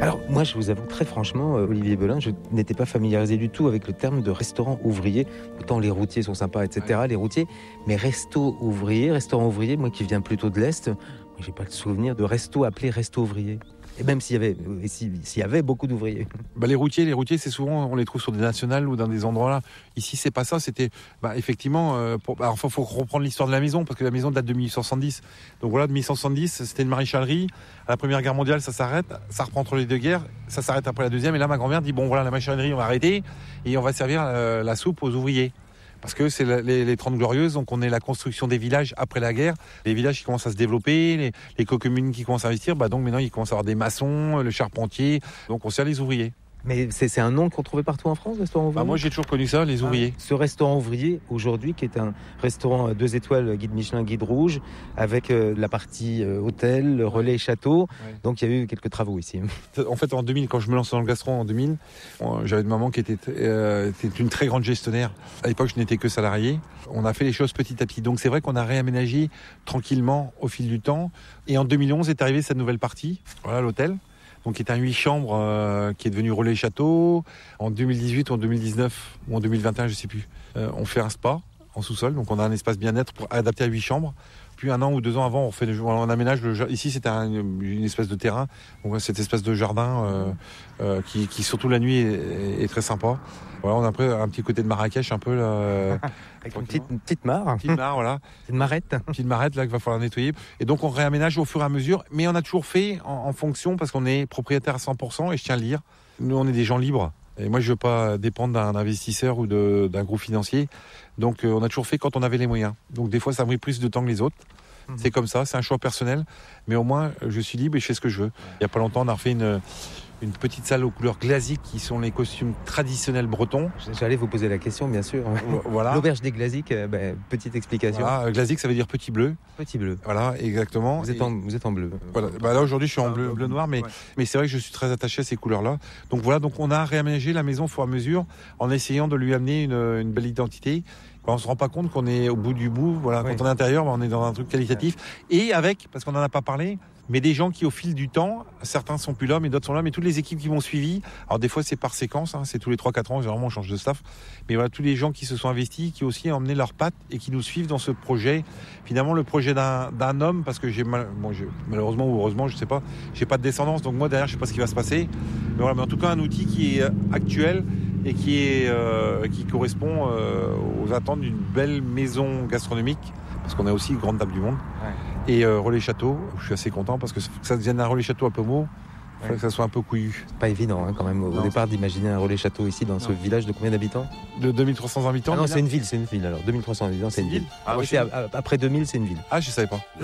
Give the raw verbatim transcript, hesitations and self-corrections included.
Alors moi, je vous avoue très franchement, euh, Olivier Belin, je n'étais pas familiarisé du tout avec le terme de restaurant ouvrier. Autant les routiers sont sympas, et cetera, ouais. Les routiers, mais resto ouvrier, restaurant ouvrier, moi qui viens plutôt de l'Est, j'ai pas le souvenir de resto appelé resto ouvrier. Et même s'il y avait, s'il y avait beaucoup d'ouvriers. Bah les routiers, les routiers, c'est souvent, on les trouve sur des nationales ou dans des endroits là. Ici, c'est pas ça. C'était, bah, effectivement, euh, pour, bah, enfin, faut reprendre l'histoire de la maison parce que la maison date de mille huit cent soixante-dix. Donc voilà, de mille huit cent soixante-dix, c'était une maréchalerie. À la Première Guerre mondiale, ça s'arrête. Ça reprend entre les deux guerres. Ça s'arrête après la deuxième. Et là, ma grand-mère dit bon, voilà, la maréchalerie, on va arrêter et on va servir euh, la soupe aux ouvriers. Parce que c'est les, les trente glorieuses, donc on est la construction des villages après la guerre. Les villages qui commencent à se développer, les, les communes qui commencent à investir, bah donc maintenant ils commencent à avoir des maçons, le charpentier, donc on sert les ouvriers. Mais c'est, c'est un nom qu'on trouvait partout en France, restaurant ouvrier ? Bah moi j'ai toujours connu ça, les ouvriers. Ah, ce restaurant ouvrier, aujourd'hui, qui est un restaurant deux étoiles, guide Michelin, guide rouge, avec euh, la partie euh, hôtel, relais, château. Ouais. Donc il y a eu quelques travaux ici. En fait, en deux mille, quand je me lance dans le gastro en deux mille, j'avais une maman qui était, euh, était une très grande gestionnaire. À l'époque, je n'étais que salarié. On a fait les choses petit à petit. Donc c'est vrai qu'on a réaménagé tranquillement au fil du temps. Et en deux mille onze est arrivée cette nouvelle partie, voilà l'hôtel. Donc qui est un huit chambres euh, qui est devenu relais château. En deux mille dix-huit ou en deux mille dix-neuf ou en deux mille vingt et un, je ne sais plus. Euh, on fait un spa en sous-sol, donc on a un espace bien-être pour adapter à huit chambres. Puis un an ou deux ans avant, on fait on aménage le ici c'était un, une espèce de terrain, donc cette espèce de jardin euh, euh, qui, qui surtout la nuit est, est très sympa. Voilà, on a après un petit côté de Marrakech un peu là, avec une petite, une petite mare, une petite mare voilà, une marette, une petite marette là qu'il va falloir nettoyer. Et donc on réaménage au fur et à mesure, mais on a toujours fait en, en fonction parce qu'on est propriétaire à cent pour cent et je tiens à le dire. Nous on est des gens libres. Et moi, je ne veux pas dépendre d'un investisseur ou de, d'un groupe financier. Donc, euh, on a toujours fait quand on avait les moyens. Donc, des fois, ça a pris plus de temps que les autres. Mmh. C'est comme ça, c'est un choix personnel. Mais au moins, je suis libre et je fais ce que je veux. Il n'y a pas longtemps, on a refait une, une petite salle aux couleurs glasiques qui sont les costumes traditionnels bretons. J'allais vous poser la question, bien sûr. Voilà. L'auberge des glasiques, ben, petite explication. Voilà, glasique, ça veut dire petit bleu. Petit bleu. Voilà, exactement. Vous êtes en, vous êtes en bleu. Voilà. Bah là, aujourd'hui, je suis en bleu, bleu noir, mais, ouais. mais c'est vrai que je suis très attaché à ces couleurs-là. Donc voilà, donc on a réaménagé la maison au fur et à mesure en essayant de lui amener une, une belle identité. On ne se rend pas compte qu'on est au bout du bout. Voilà, oui. Quand on est intérieur, on est dans un truc qualitatif. Et avec, parce qu'on n'en a pas parlé, mais des gens qui, au fil du temps, certains sont plus là, mais d'autres sont là, mais toutes les équipes qui m'ont suivi, alors des fois c'est par séquence, hein, c'est tous les trois quatre ans, généralement on change de staff, mais voilà, tous les gens qui se sont investis, qui aussi ont emmené leurs pattes et qui nous suivent dans ce projet, finalement le projet d'un, d'un homme, parce que j'ai, mal, bon, j'ai malheureusement ou heureusement, je sais pas, j'ai pas de descendance, donc moi derrière je sais pas ce qui va se passer, mais voilà, mais en tout cas un outil qui est actuel et qui, est, euh, qui correspond euh, aux attentes d'une belle maison gastronomique, parce qu'on a aussi une grande table du monde. Ouais. Et euh, relais château, je suis assez content parce que ça devienne un relais château un peu mot, il faudrait ouais. que ça soit un peu couillu. C'est pas évident hein, quand même au non. départ d'imaginer un relais château ici dans non. ce village de combien d'habitants ? De deux mille trois cents habitants. Ah non, c'est une ville, c'est une ville alors. deux mille trois cents habitants, c'est, c'est une ville. ville. Ah, ah, oui, c'est, après deux mille, c'est une ville. Ah, je savais pas.